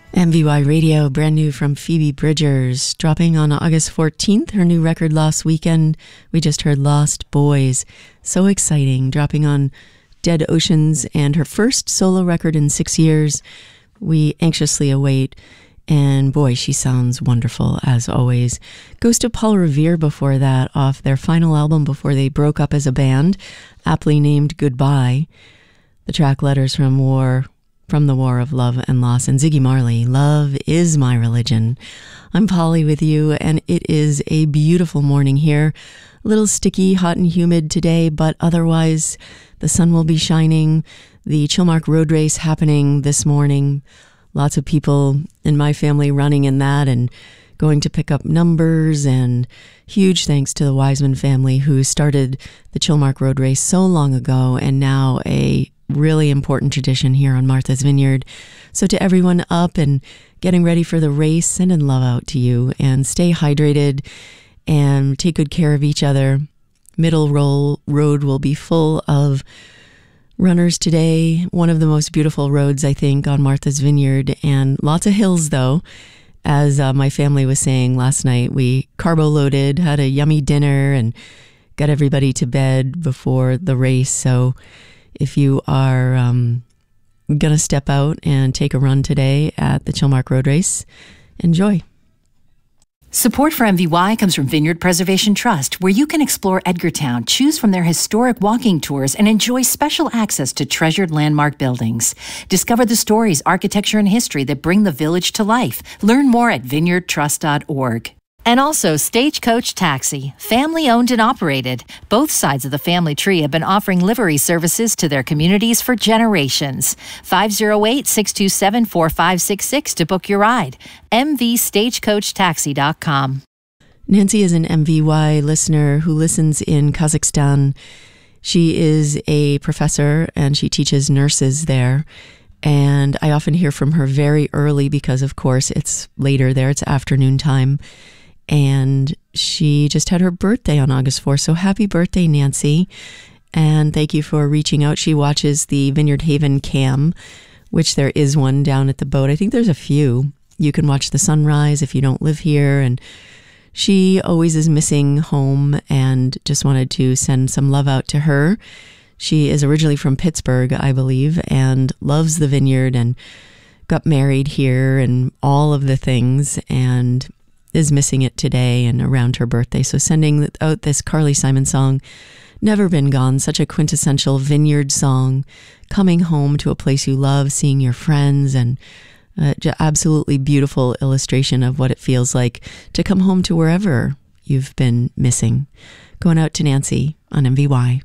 MVY Radio, brand new from Phoebe Bridgers, dropping on August 14th, her new record Lost Weekend. We just heard Lost Boys. So exciting, dropping on Dead Oceans and her first solo record in 6 years. We anxiously await, and boy, she sounds wonderful as always. Ghost of Paul Revere before that, off their final album before they broke up as a band, aptly named Goodbye. The track Letters from the War of Love and Loss, and Ziggy Marley, Love is My Religion. I'm Polly with you, and it is a beautiful morning here. A little sticky, hot and humid today, but otherwise the sun will be shining. The Chilmark Road Race happening this morning. Lots of people in my family running in that and going to pick up numbers, and huge thanks to the Wiseman family who started the Chilmark Road Race so long ago, and now a really important tradition here on Martha's Vineyard. So to everyone up and getting ready for the race, sending love out to you, and stay hydrated and take good care of each other. Middle Road will be full of runners today. One of the most beautiful roads, I think, on Martha's Vineyard, and lots of hills though. As my family was saying last night, we carbo loaded, had a yummy dinner, and got everybody to bed before the race. So if you are going to step out and take a run today at the Chilmark Road Race, enjoy. Support for MVY comes from Vineyard Preservation Trust, where you can explore Edgartown, choose from their historic walking tours, and enjoy special access to treasured landmark buildings. Discover the stories, architecture, and history that bring the village to life. Learn more at vineyardtrust.org. And also Stagecoach Taxi, family owned and operated. Both sides of the family tree have been offering livery services to their communities for generations. 508-627-4566 to book your ride. mvstagecoachtaxi.com. Nancy is an MVY listener who listens in Kazakhstan. She is a professor and she teaches nurses there. And I often hear from her very early because, of course, it's later there. It's afternoon time. And she just had her birthday on August 4th. So happy birthday, Nancy. And thank you for reaching out. She watches the Vineyard Haven cam, which there is one down at the boat. I think there's a few. You can watch the sunrise if you don't live here. And she always is missing home and just wanted to send some love out to her. She is originally from Pittsburgh, I believe, and loves the vineyard and got married here and all of the things, and is missing it today and around her birthday. So sending out this Carly Simon song, Never Been Gone, such a quintessential vineyard song, coming home to a place you love, seeing your friends, and absolutely beautiful illustration of what it feels like to come home to wherever you've been missing. Going out to Nancy on MVY.